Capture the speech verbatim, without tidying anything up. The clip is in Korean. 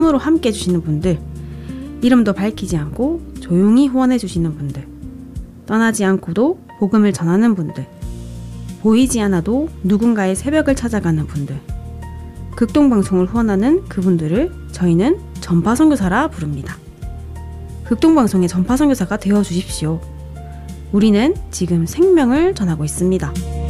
으로 함께 해주시는 분들, 이름도 밝히지 않고 조용히 후원해주시는 분들, 떠나지 않고도 복음을 전하는 분들, 보이지 않아도 누군가의 새벽을 찾아가는 분들, 극동방송을 후원하는 그분들을 저희는 전파선교사라 부릅니다. 극동방송의 전파선교사가 되어주십시오. 우리는 지금 생명을 전하고 있습니다.